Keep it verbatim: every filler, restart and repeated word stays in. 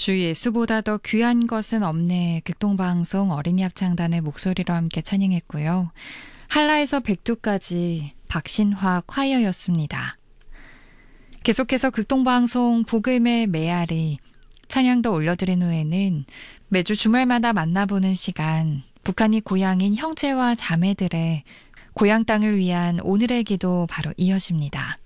주 예수보다 더 귀한 것은 없네. 극동방송 어린이 합창단의 목소리로 함께 찬양했고요. 한라에서 백두까지 박신화 콰이어였습니다. 계속해서 극동방송 복음의 메아리 찬양도 올려드린 후에는 매주 주말마다 만나보는 시간, 북한이 고향인 형제와 자매들의 고향 땅을 위한 오늘의 기도 바로 이어집니다.